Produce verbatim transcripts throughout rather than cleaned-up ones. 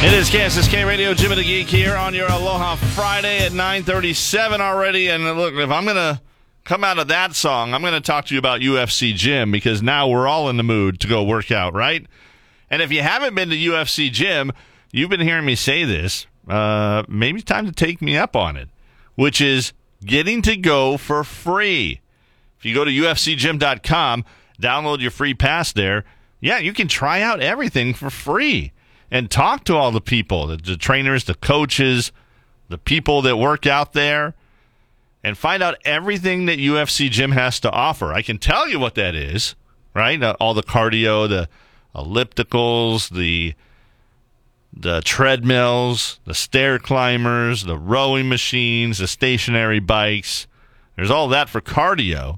It is K S S K Radio, Jimmy the Geek here on your Aloha Friday at nine thirty-seven already. And look, if I'm going to come out of that song, I'm going to talk to you about U F C Gym, because now we're all in the mood to go work out, right? And if you haven't been to U F C Gym, you've been hearing me say this, uh, maybe it's time to take me up on it, which is getting to go for free. If you go to U F C gym dot com, download your free pass there, yeah, you can try out everything for free. And talk to all the people, the, the trainers, the coaches, the people that work out there, and find out everything that U F C Gym has to offer. I can tell you what that is, right? Uh, all the cardio, the ellipticals, the the treadmills, the stair climbers, the rowing machines, the stationary bikes. There's all that for cardio.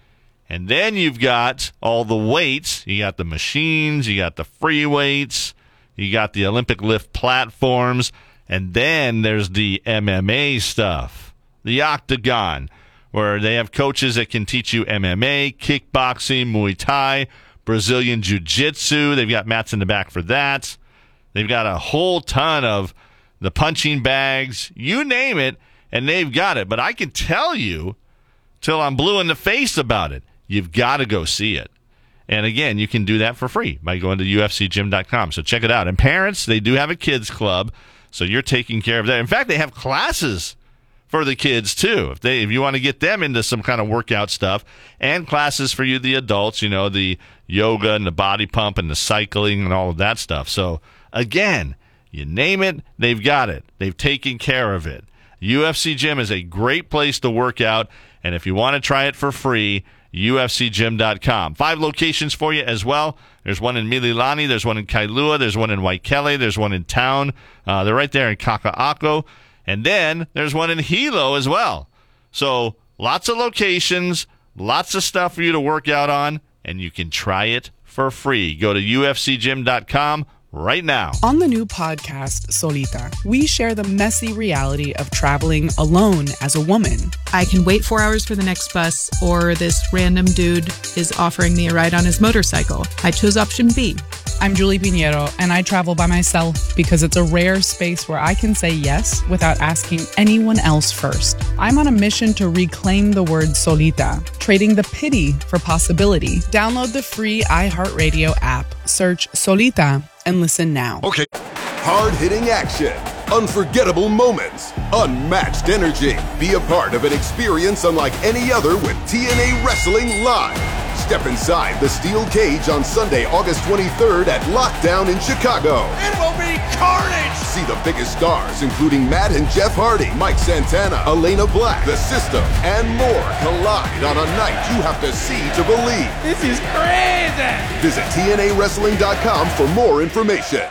And then you've got all the weights. You got the machines, you got the free weights, you got the Olympic lift platforms, and then there's the M M A stuff, the Octagon, where they have coaches that can teach you M M A, kickboxing, Muay Thai, Brazilian Jiu-Jitsu. They've got mats in the back for that. They've got a whole ton of the punching bags, you name it, and they've got it. But I can tell you, till I'm blue in the face about it, you've got to go see it. And again, you can do that for free by going to U F C gym dot com. So check it out. And parents, they do have a kids club, so you're taking care of that. In fact, they have classes for the kids too. If they, if you want to get them into some kind of workout stuff, and classes for you, the adults, you know, the yoga and the body pump and the cycling and all of that stuff. So again, you name it, they've got it. They've taken care of it. U F C Gym is a great place to work out, and if you want to try it for free, U F C gym dot com. Five locations for you as well. There's one in Mililani, there's one in Kailua, there's one in Waikele, there's one in town. Uh, they're right there in Kaka'ako. And then there's one in Hilo as well. So lots of locations, lots of stuff for you to work out on, and you can try it for free. Go to U F C gym dot com right now. On the new podcast, Solita, we share the messy reality of traveling alone as a woman. I can wait four hours for the next bus, or this random dude is offering me a ride on his motorcycle. I chose option B. I'm Julie Pinheiro, and I travel by myself because it's a rare space where I can say yes without asking anyone else first. I'm on a mission to reclaim the word solita, trading the pity for possibility. Download the free iHeartRadio app, search Solita, and listen now. Okay. Hard-hitting action, unforgettable moments, unmatched energy. Be a part of an experience unlike any other with T N A Wrestling Live. Step inside the steel cage on Sunday, August twenty-third at Lockdown in Chicago. It will be carnage! See the biggest stars, including Matt and Jeff Hardy, Mike Santana, Elena Black, The System, and more collide on a night you have to see to believe. This is crazy! Visit T N A wrestling dot com for more information.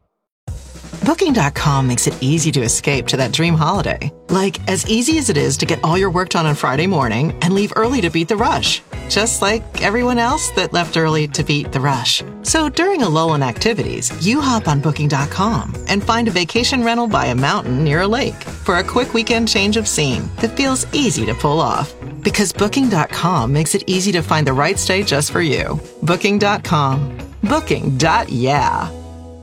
Booking dot com makes it easy to escape to that dream holiday. Like, as easy as it is to get all your work done on Friday morning and leave early to beat the rush. Just like everyone else that left early to beat the rush. So during a lull in activities, you hop on Booking dot com and find a vacation rental by a mountain near a lake for a quick weekend change of scene that feels easy to pull off. Because Booking dot com makes it easy to find the right stay just for you. Booking dot com. Booking. Yeah.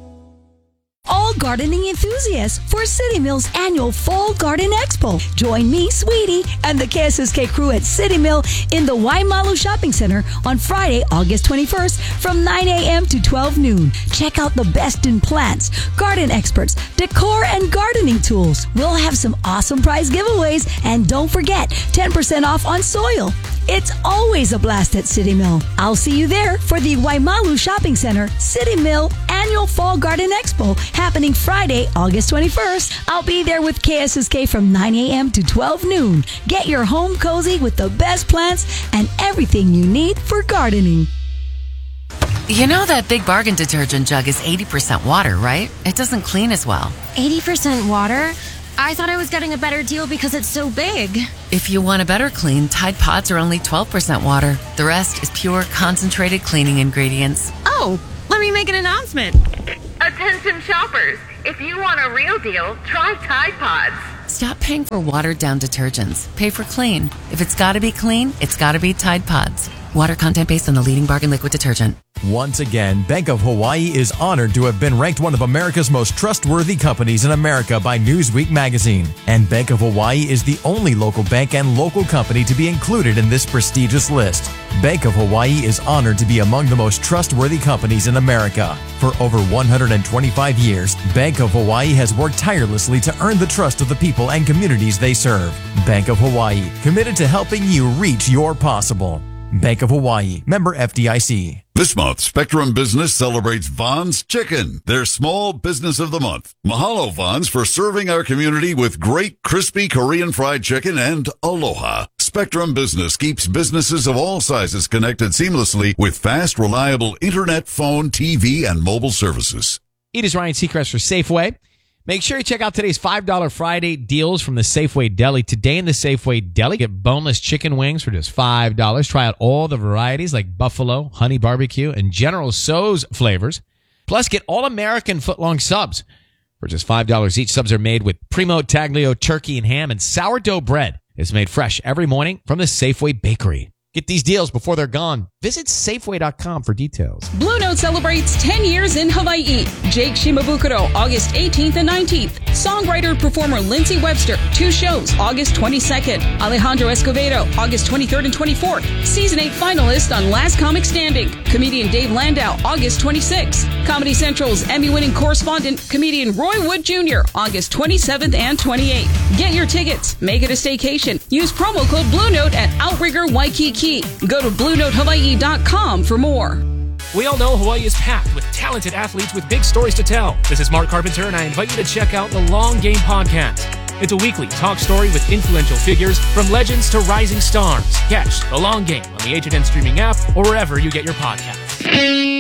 All gardening enthusiasts for City Mill's annual Fall Garden Expo. Join me, Sweetie, and the K S S K crew at City Mill in the Waimalu Shopping Center on Friday, August twenty-first from nine a.m. to twelve noon. Check out the best in plants, garden experts, decor, and gardening tools. We'll have some awesome prize giveaways, and don't forget, ten percent off on soil. It's always a blast at City Mill. I'll see you there for the Waimalu Shopping Center City Mill Annual Fall Garden Expo happening Friday, August twenty-first. I'll be there with K S S K from nine a.m. to twelve noon. Get your home cozy with the best plants and everything you need for gardening. You know that Big Bargain detergent jug is eighty percent water, right? It doesn't clean as well. eighty percent water? I thought I was getting a better deal because it's so big. If you want a better clean, Tide Pods are only twelve percent water. The rest is pure, concentrated cleaning ingredients. Oh, let me make an announcement. Attention shoppers, if you want a real deal, try Tide Pods. Stop paying for watered-down detergents. Pay for clean. If it's gotta be clean, it's gotta be Tide Pods. Water content based on the leading bargain liquid detergent. Once again, Bank of Hawaii is honored to have been ranked one of America's most trustworthy companies in America by Newsweek magazine. And Bank of Hawaii is the only local bank and local company to be included in this prestigious list. Bank of Hawaii is honored to be among the most trustworthy companies in America. For over one hundred twenty-five years, Bank of Hawaii has worked tirelessly to earn the trust of the people and communities they serve. Bank of Hawaii, committed to helping you reach your possible. Bank of Hawaii, member F D I C. This month, Spectrum Business celebrates Vons Chicken, their small business of the month. Mahalo, Vons, for serving our community with great crispy Korean fried chicken and aloha. Spectrum Business keeps businesses of all sizes connected seamlessly with fast, reliable internet, phone, T V, and mobile services. It is Ryan Seacrest for Safeway. Make sure you check out today's five dollar Friday deals from the Safeway Deli. Today in the Safeway Deli, get boneless chicken wings for just five dollars. Try out all the varieties like buffalo, honey barbecue, and General Tso's flavors. Plus, get all-American footlong subs for just five dollars each. Subs are made with Primo Taglio turkey and ham, and sourdough bread is made fresh every morning from the Safeway Bakery. Get these deals before they're gone. Visit Safeway dot com for details. Blue Note celebrates ten years in Hawaii. Jake Shimabukuro, August eighteenth and nineteenth. Songwriter-performer Lindsey Webster, two shows, August twenty-second. Alejandro Escovedo, August twenty-third and twenty-fourth. Season eight finalist on Last Comic Standing. Comedian Dave Landau, August twenty-sixth. Comedy Central's Emmy-winning correspondent, comedian Roy Wood Junior, August twenty-seventh and twenty-eighth. Get your tickets. Make it a staycation. Use promo code Blue Note at Outrigger Waikiki. Go to blue note hawaii dot com for more. We all know Hawaii is packed with talented athletes with big stories to tell. This is Mark Carpenter, and I invite you to check out the Long Game Podcast. It's a weekly talk story with influential figures from legends to rising stars. Catch The Long Game on the H and N streaming app or wherever you get your podcasts.